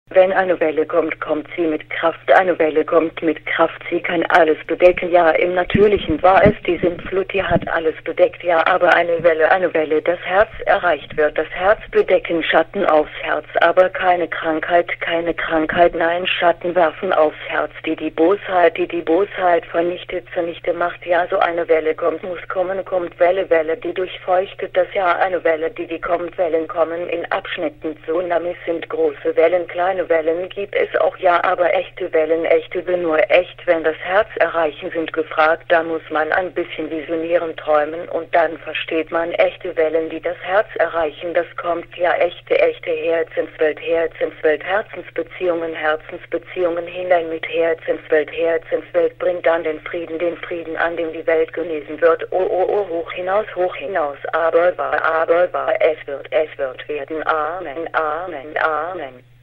Wenn eine Welle kommt, kommt sie mit Kraft. Eine Welle kommt mit Kraft. Sie kann alles bedecken. Ja, im Natürlichen war es die Sintflut, die hat alles bedeckt. Ja, aber eine Welle, das Herz erreicht wird. Das Herz bedecken, Schatten aufs Herz. Aber keine Krankheit, nein, Schatten werfen aufs Herz. Die Bosheit vernichtet, zunichte macht. Ja, so eine Welle kommt, muss kommen, kommt Welle, die durchfeuchtet das Jahr. Eine Welle, die kommt, Wellen kommen in Abschnitten. Tsunamis sind große Wellen, kleine Wellen gibt es auch, ja, aber echte Wellen, nur echt, wenn das Herz erreichen, sind gefragt, da muss man ein bisschen visionieren, träumen und dann versteht man echte Wellen, die das Herz erreichen, das kommt, ja, echte Herzenswelt, Herzensbeziehungen hinein mit Herzenswelt, bringt dann den Frieden, an dem die Welt genesen wird, hoch hinaus, aber wahr, es wird werden, Amen.